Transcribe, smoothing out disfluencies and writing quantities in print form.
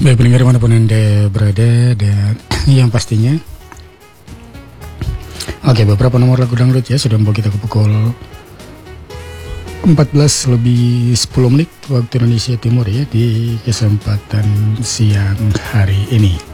Baik pendengar manapun Anda berada, dan yang pastinya beberapa nomor lagu dangdut ya sudah membawa kita ke pukul 14 lebih 10 menit waktu Indonesia Timur ya, di kesempatan siang hari ini.